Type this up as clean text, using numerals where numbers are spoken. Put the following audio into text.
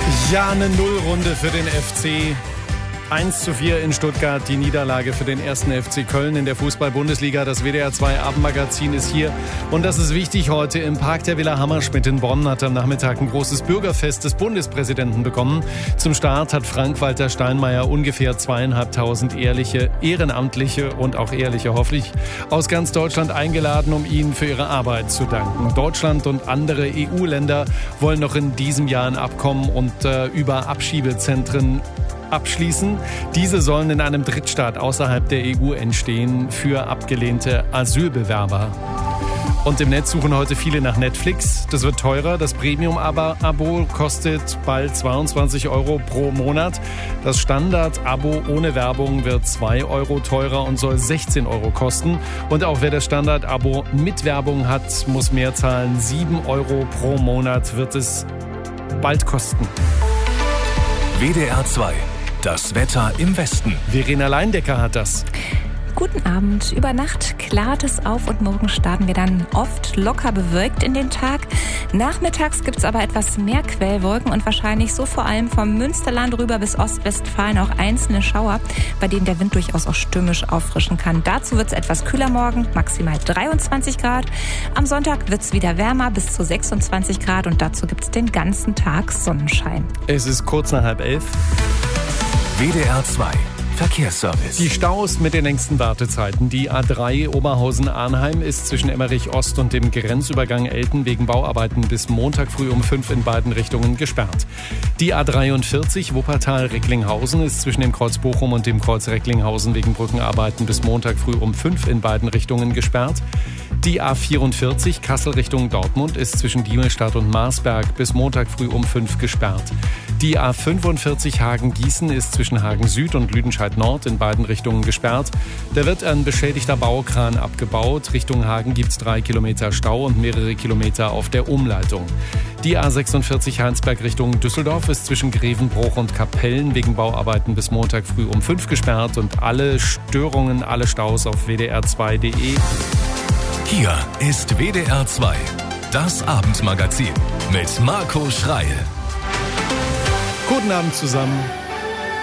Ja, eine Nullrunde für den FC. 1:4 in Stuttgart, die Niederlage für den 1. FC Köln in der Fußball-Bundesliga. Das WDR 2 Abendmagazin ist hier. Und das ist wichtig heute. Im Park der Villa Hammerschmidt in Bonn hat am Nachmittag ein großes Bürgerfest des Bundespräsidenten begonnen. Zum Start hat Frank-Walter Steinmeier ungefähr 2.500 ehrliche, ehrenamtliche und auch ehrliche, hoffentlich, aus ganz Deutschland eingeladen, um ihnen für ihre Arbeit zu danken. Deutschland und andere EU-Länder wollen noch in diesem Jahr ein Abkommen und über Abschiebezentren abschließen. Diese sollen in einem Drittstaat außerhalb der EU entstehen für abgelehnte Asylbewerber. Und im Netz suchen heute viele nach Netflix. Das wird teurer. Das Premium-Abo kostet bald 22 € pro Monat. Das Standard-Abo ohne Werbung wird 2 € teurer und soll 16 € kosten. Und auch wer das Standard-Abo mit Werbung hat, muss mehr zahlen. 7 € pro Monat wird es bald kosten. WDR 2. Das Wetter im Westen. Verena Leindecker hat das. Guten Abend. Über Nacht klart es auf und morgen starten wir dann oft locker bewölkt in den Tag. Nachmittags gibt es aber etwas mehr Quellwolken und wahrscheinlich so vor allem vom Münsterland rüber bis Ostwestfalen auch einzelne Schauer, bei denen der Wind durchaus auch stürmisch auffrischen kann. Dazu wird es etwas kühler morgen, maximal 23 Grad. Am Sonntag wird es wieder wärmer, bis zu 26 Grad und dazu gibt es den ganzen Tag Sonnenschein. Es ist kurz nach 10:30. WDR 2. Verkehrsservice. Die Staus mit den längsten Wartezeiten. Die A3 Oberhausen-Arnheim ist zwischen Emmerich Ost und dem Grenzübergang Elten wegen Bauarbeiten bis Montag früh um 5 in beiden Richtungen gesperrt. Die A43 Wuppertal-Recklinghausen ist zwischen dem Kreuz Bochum und dem Kreuz Recklinghausen wegen Brückenarbeiten bis Montag früh um 5 in beiden Richtungen gesperrt. Die A44 Kassel Richtung Dortmund ist zwischen Diemelstadt und Marsberg bis Montag früh um 5 gesperrt. Die A45 Hagen-Gießen ist zwischen Hagen Süd und Lüdenscheid Nord in beiden Richtungen gesperrt. Da wird ein beschädigter Baukran abgebaut. Richtung Hagen gibt es 3 Kilometer Stau und mehrere Kilometer auf der Umleitung. Die A46 Heinsberg Richtung Düsseldorf ist zwischen Grevenbruch und Kapellen wegen Bauarbeiten bis Montag früh um 5 gesperrt. Und alle Störungen, alle Staus auf wdr2.de. Hier ist WDR 2, das Abendmagazin mit Marco Schreil. Guten Abend zusammen.